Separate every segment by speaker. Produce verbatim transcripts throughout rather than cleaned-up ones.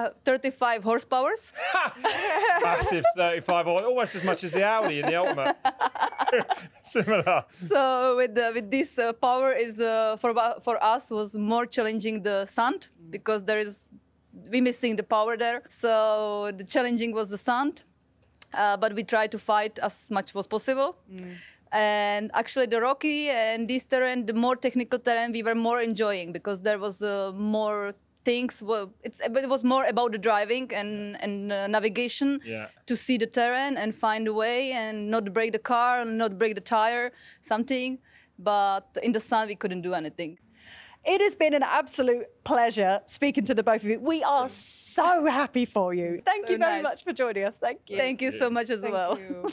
Speaker 1: uh, thirty-five horsepowers.
Speaker 2: Massive thirty-five, almost as much as the Audi in the Ultimate. Similar.
Speaker 1: So with the, with this uh, power is uh, for for us was more challenging the sand because there is we missing the power there. So the challenging was the sand, uh, but we tried to fight as much as possible. Mm. And actually, the rocky and this terrain, the more technical terrain, we were more enjoying because there was uh, more things. Well, it's it was more about the driving and and uh, navigation
Speaker 2: yeah.
Speaker 1: to see the terrain and find a way and not break the car and not break the tire, something. But in the sun, we couldn't do anything.
Speaker 3: It has been an absolute pleasure speaking to the both of you. We are so happy for you. Thank
Speaker 1: So
Speaker 3: you very
Speaker 1: nice.
Speaker 3: much for joining us. Thank you.
Speaker 1: Thank you so much as
Speaker 3: Thank
Speaker 1: well.
Speaker 3: you.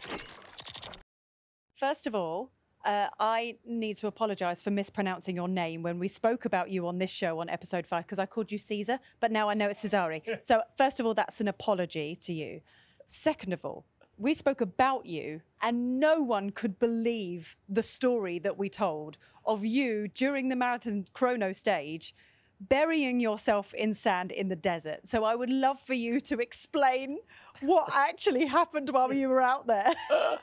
Speaker 3: First of all, uh, I need to apologise for mispronouncing your name when we spoke about you on this show on episode five, because I called you Caesar, but now I know it's Cesare. So first of all, that's an apology to you. Second of all, we spoke about you and no one could believe the story that we told of you during the marathon chrono stage burying yourself in sand in the desert. So I would love for you to explain what actually happened while you were out there.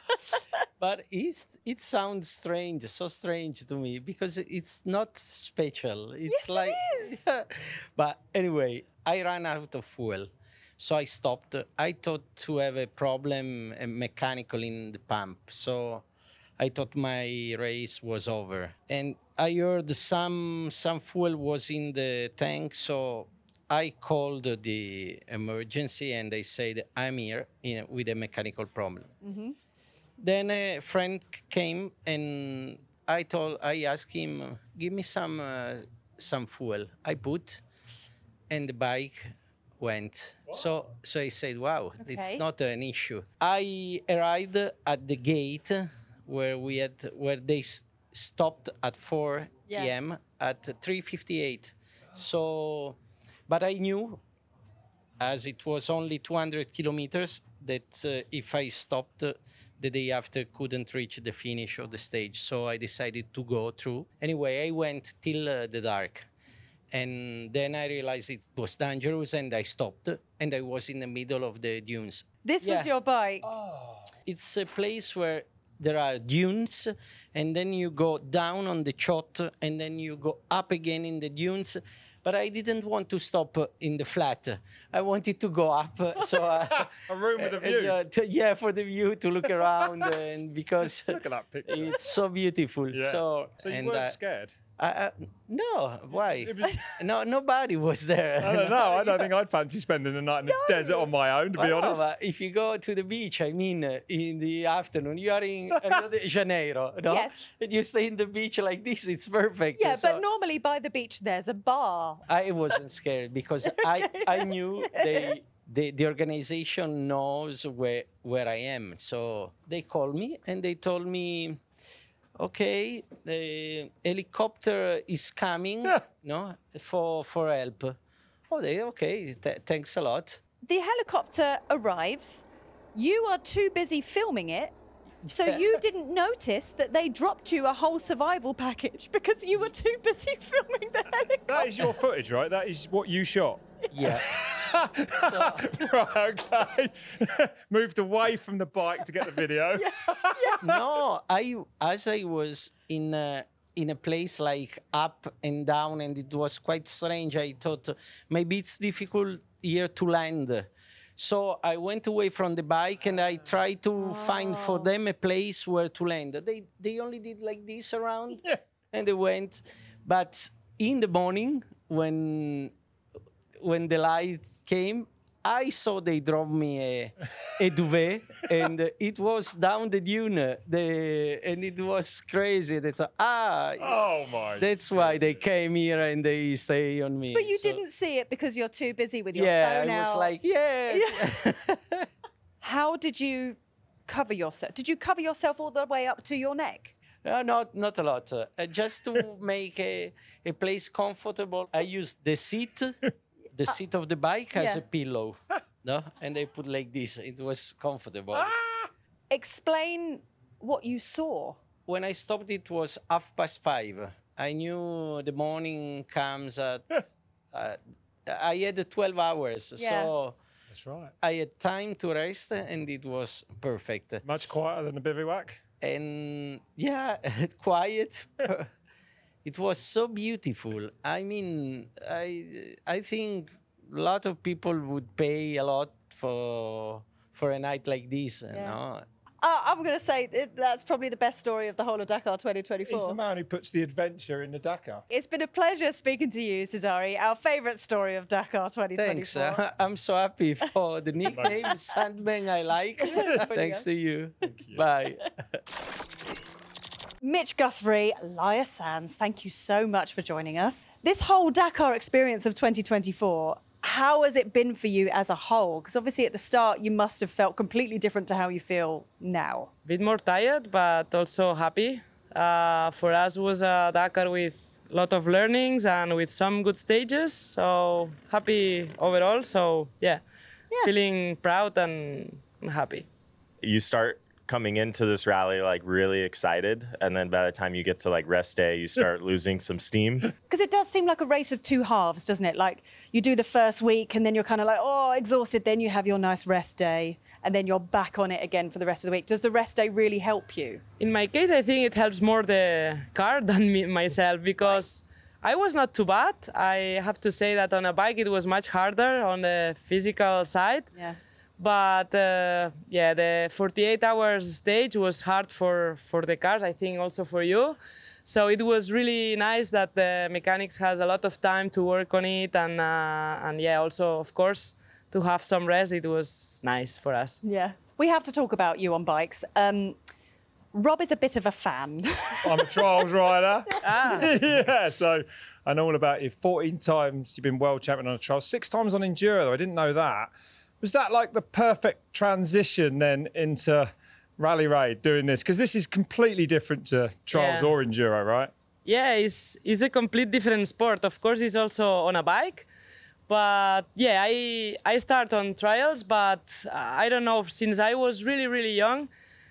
Speaker 4: But it's, it sounds strange, so strange to me, because it's not special. It's
Speaker 3: Yes,
Speaker 4: like,
Speaker 3: it is.
Speaker 4: But anyway, I ran out of fuel. So I stopped. I thought to have a problem a mechanical in the pump. So I thought my race was over. And I heard some some fuel was in the tank, so I called the emergency and they said, I'm here in, with a mechanical problem. Mm-hmm. Then a friend came and I told, I asked him, give me some uh, some fuel. I put, and the bike went. So so I said, wow,
Speaker 3: Okay.
Speaker 4: it's not an issue. I arrived at the gate where we had where they s- stopped at four p.m. at three fifty-eight. So, but I knew, as it was only two hundred kilometers, that uh, if I stopped uh, the day after, couldn't reach the finish of the stage. So I decided to go through. Anyway, I went till uh, the dark. And then I realized it was dangerous and I stopped and I was in the middle of the dunes.
Speaker 3: This
Speaker 4: Yeah.
Speaker 3: was your bike.
Speaker 4: It's a place where there are dunes and then you go down on the chott and then you go up again in the dunes. But I didn't want to stop uh, in the flat. I wanted to go up. uh, So uh,
Speaker 2: A room with a
Speaker 4: uh,
Speaker 2: view.
Speaker 4: uh, to- yeah, for the view to look around and because
Speaker 2: Look at that picture.
Speaker 4: it's so beautiful.
Speaker 2: Yeah.
Speaker 4: So,
Speaker 2: So you
Speaker 4: and,
Speaker 2: weren't
Speaker 4: uh,
Speaker 2: scared?
Speaker 4: I, I, no, why?
Speaker 2: It was-
Speaker 4: No, nobody was there.
Speaker 2: I don't know. I don't think I'd fancy spending the night in the desert on my own, to be
Speaker 4: Well, no,
Speaker 2: honest.
Speaker 4: but if you go to the beach, I mean, uh, in the afternoon, you are in Rio de Janeiro, no?
Speaker 3: Yes.
Speaker 4: And you stay in the beach like this, it's perfect.
Speaker 3: Yeah,
Speaker 4: So
Speaker 3: but normally by the beach there's a bar.
Speaker 4: I wasn't scared because I, I knew they, the, the organization knows where, where I am. So they called me and they told me, okay, the helicopter is coming, no, for, for help. Oh, they, okay, th- thanks a lot.
Speaker 3: The helicopter arrives. You are too busy filming it. So
Speaker 4: Yeah.
Speaker 3: you didn't notice that they dropped you a whole survival package because you were too busy filming the helicopter.
Speaker 2: That is your footage, right? That is what you shot.
Speaker 4: Yeah. So,
Speaker 2: Right, okay. Moved away from the bike to get the video.
Speaker 4: no, I as I was in a, in a place like up and down, and it was quite strange. I thought maybe it's difficult here to land. So I went away from the bike and I tried to find for them a place where to land. They they only did like this around,
Speaker 2: Yeah.
Speaker 4: and they went. But in the morning when when the light came, I saw they drove me a, a duvet, and uh, it was down the dune, the, and it was crazy. They thought, ah,
Speaker 2: Oh, my.
Speaker 4: that's why they came here and they stay on me.
Speaker 3: But you
Speaker 4: So,
Speaker 3: didn't see it because you're too busy with your
Speaker 4: Yeah,
Speaker 3: phone
Speaker 4: I was
Speaker 3: out.
Speaker 4: like, yeah.
Speaker 3: How did you cover yourself? Did you cover yourself all the way up to your neck?
Speaker 4: No, not not a lot. Uh, just to make a, a place comfortable, I used the seat, the seat of the bike as
Speaker 3: yeah.
Speaker 4: a pillow. No, and I put like this. It was comfortable.
Speaker 3: Explain what you saw.
Speaker 4: When I stopped, it was half past five. I knew the morning comes at uh, I had twelve hours,
Speaker 3: Yeah.
Speaker 4: so
Speaker 2: That's right.
Speaker 4: I had time to rest, and it was perfect.
Speaker 2: Much quieter than a bivouac.
Speaker 4: And yeah, quiet. It was so beautiful. I mean, I I think a lot of people would pay a lot for for a night like this. You
Speaker 3: Yeah.
Speaker 4: know?
Speaker 3: Uh, I'm going to say it, that's probably the best story of the whole of Dakar twenty
Speaker 2: He's the
Speaker 3: twenty-four.
Speaker 2: man who puts the adventure in the Dakar.
Speaker 3: It's been a pleasure speaking to you, Cesare. Our favourite story of Dakar twenty twenty-four.
Speaker 4: Thanks. uh, I'm so happy for the nickname Sandman. I like. Thanks to you. Bye.
Speaker 3: Mitch Guthrie, Laia Sands, thank you so much for joining us. This whole Dakar experience of twenty twenty-four, how has it been for you as a whole? Because obviously at the start you must have felt completely different to how you feel now.
Speaker 5: Bit more tired, but also happy. Uh, for us, was a Dakar with a lot of learnings and with some good stages. So happy overall. So yeah,
Speaker 3: Yeah.
Speaker 5: feeling proud and happy.
Speaker 6: You start coming into this rally like really excited, and then by the time you get to like rest day, you start losing some steam.
Speaker 3: Because it does seem like a race of two halves, doesn't it? Like you do the first week and then you're kind of like, oh, exhausted. Then you have your nice rest day and then you're back on it again for the rest of the week. Does the rest day really help you?
Speaker 5: In my case, I think it helps more the car than me, myself, because I was not too bad. I have to say that on a bike it was much harder on the physical side.
Speaker 3: Yeah.
Speaker 5: But uh, yeah, the forty-eight hours stage was hard for, for the cars, I think also for you. So it was really nice that the mechanics has a lot of time to work on it. And, uh, and yeah, also, of course, to have some rest, it was nice for us.
Speaker 3: Yeah. We have to talk about you on bikes. Um, Rob is a bit of a fan.
Speaker 2: I'm a trials rider. Yeah, so I know all about you. fourteen times you've been world champion on a trial, six times on enduro, though. I didn't know that. Was that like the perfect transition then into Rally Raid doing this? Because this is completely different to trials
Speaker 5: Yeah.
Speaker 2: or enduro, right?
Speaker 5: Yeah, it's, it's a complete different sport. Of course, it's also on a bike. But yeah, I, I start on trials, but I don't know, since I was really, really young,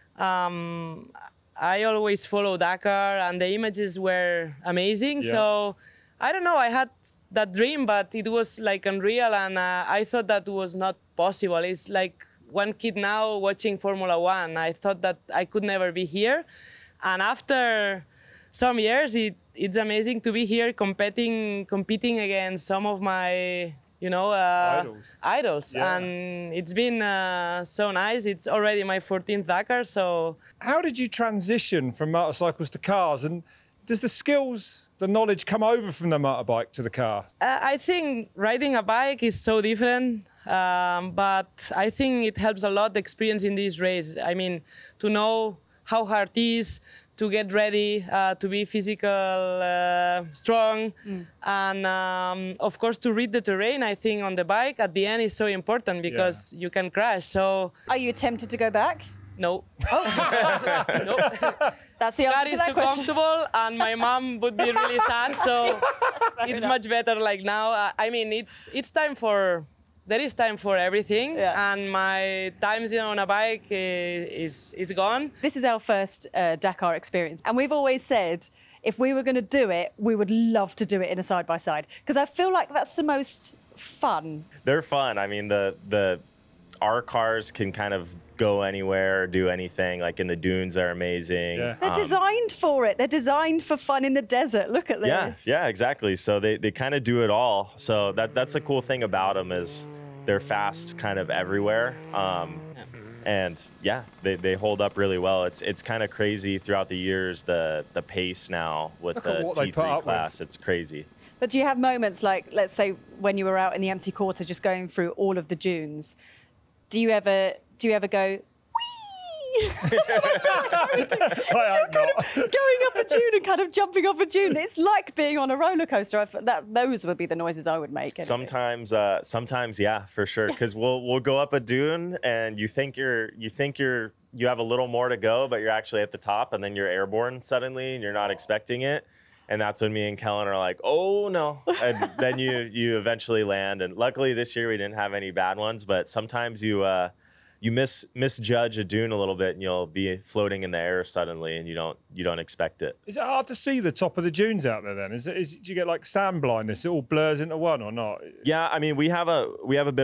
Speaker 5: um, I always follow Dakar and the images were amazing.
Speaker 2: Yeah.
Speaker 5: So I don't know, I had that dream, but it was like unreal, and uh, I thought that was not possible. It's like one kid now watching Formula One. I thought that I could never be here. And after some years, it, it's amazing to be here competing, competing against some of my, you know, uh,
Speaker 2: Idols.
Speaker 5: idols.
Speaker 2: Yeah.
Speaker 5: And it's been uh, so nice. It's already my fourteenth Dakar, so
Speaker 2: How did you transition from motorcycles to cars? And does the skills, the knowledge come over from the motorbike to the car?
Speaker 5: Uh, I think riding a bike is so different, um, but I think it helps a lot the experience in this race. I mean, to know how hard it is, to get ready, uh, to be physical, uh, strong, and um, of course to read the terrain. I think on the bike at the end is so important because you can crash. So
Speaker 3: Are you tempted to go back?
Speaker 5: no, no.
Speaker 3: That's the
Speaker 5: Car
Speaker 3: answer to
Speaker 5: is
Speaker 3: that
Speaker 5: too
Speaker 3: question.
Speaker 5: comfortable, and my mom would be really sad. So it's
Speaker 3: enough.
Speaker 5: much better like now. Uh, I mean, it's it's time for there is time for everything,
Speaker 3: Yeah.
Speaker 5: and my times you know, on a bike uh, is is gone.
Speaker 3: This is our first uh, Dakar experience, and we've always said if we were going to do it, we would love to do it in a side by side because I feel like that's the most fun.
Speaker 6: They're fun. I mean, the the our cars can kind of go anywhere or do anything. Like in the dunes, they're amazing.
Speaker 2: Yeah.
Speaker 3: They're
Speaker 6: Um,
Speaker 3: designed for it. They're designed for fun in the desert. Look at
Speaker 6: Yeah,
Speaker 3: this.
Speaker 6: yeah, exactly. So they, they kind of do it all. So that that's a cool thing about them is they're fast kind of everywhere. Um, and yeah, they, they hold up really well. It's it's kind of crazy throughout the years the the pace now with
Speaker 2: Look at
Speaker 6: the
Speaker 2: what they
Speaker 6: T
Speaker 2: put
Speaker 6: three
Speaker 2: up with.
Speaker 6: class. It's crazy.
Speaker 3: But do you have moments like, let's say, when you were out in the empty quarter, just going through all of the dunes? Do you ever do you ever go? Whee!
Speaker 2: I hope not.
Speaker 3: Going up a dune and kind of jumping off a dune. It's like being on a roller coaster. I f- that, those would be the noises I would make. Anyway.
Speaker 6: Sometimes, uh, sometimes, yeah, for sure. Because we'll we'll go up a dune, and you think you're you think you're you have a little more to go, but you're actually at the top, and then you're airborne suddenly, and you're not expecting it. And that's when me and Kellen are like, oh no. And then you you eventually land. And luckily this year we didn't have any bad ones, but sometimes you uh, you miss misjudge a dune a little bit, and you'll be floating in the air suddenly, and you don't you don't expect it.
Speaker 2: Is it hard to see the top of the dunes out there? Then is it? Is do you get like sand blindness? It all blurs into one or not?
Speaker 6: Yeah, I mean we have a we have a bit